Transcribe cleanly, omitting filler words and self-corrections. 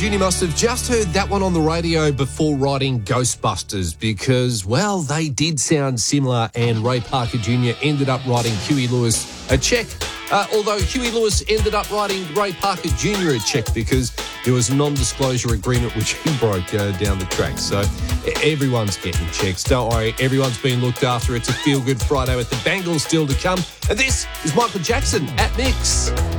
Junior must have just heard that one on the radio before writing Ghostbusters because, well, they did sound similar and Ray Parker Jr. ended up writing Huey Lewis a cheque. Although Huey Lewis ended up writing Ray Parker Jr. a cheque because there was a non-disclosure agreement which he broke down the track. So everyone's getting cheques. Don't worry, everyone's been looked after. It's a feel-good Friday with the Bangles still to come. And this is Michael Jackson at Mix.